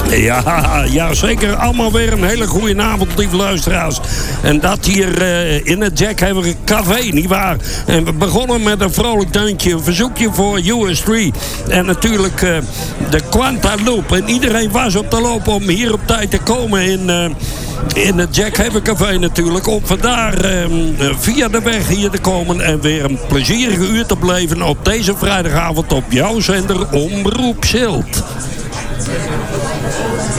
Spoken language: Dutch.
Ja, zeker. Allemaal weer een hele goede avond, lieve luisteraars. En dat hier in het Jack hebben we een café, nietwaar? En we begonnen met een vrolijk deuntje, een verzoekje voor US3. En natuurlijk de Quantaloupe. En iedereen was op de loop om hier op tijd te komen in het Jack Hebben Café natuurlijk. Om vandaar via de weg hier te komen en weer een plezierige uur te beleven op deze vrijdagavond op jouw zender Omroep Zilt.